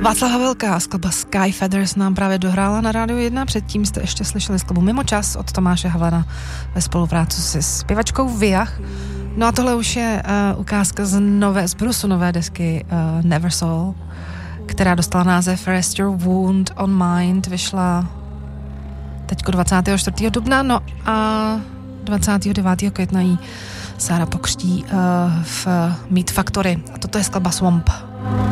Václav Havelka, skladba Sky Feathers nám právě dohrála na Rádiu 1, předtím jste ještě slyšeli skladbu Mimo čas od Tomáše Havlena ve spolupráci se zpěvačkou Viach. No a tohle už je ukázka z brusu nové desky Never Soul, která dostala název Rest Your Wound on Mind, vyšla teďko 24. dubna, no a 29. května jí Sára pokřtí v Meat Factory a toto je skladba Swamp.